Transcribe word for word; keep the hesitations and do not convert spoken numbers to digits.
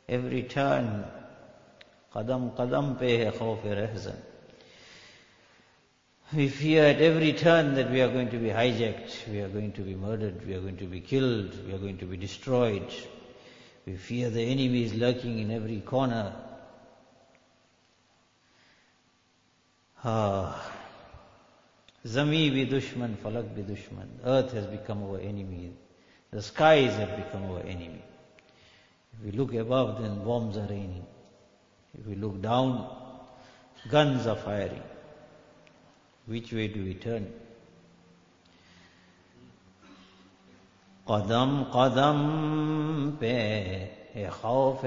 every turn, qadam qadam pe hai khawf rehzan. We fear at every turn that we are going to be hijacked, we are going to be murdered, we are going to be killed, we are going to be destroyed. We fear the enemy is lurking in every corner. Ah, Zami bi dushman, falak bi dushman. Earth has become our enemy. The skies have become our enemy. If we look above, then bombs are raining. If we look down, guns are firing. Which way do we turn? Qadam qadam pe hai khawf